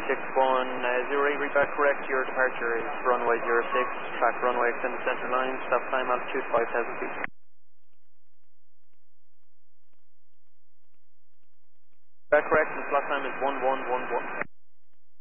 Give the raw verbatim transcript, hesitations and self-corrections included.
six one zero eight, read back correct. Your departure is runway zero six, track runway extended center line, stop time altitude five thousand feet. Back correct, and slot time is one one one one.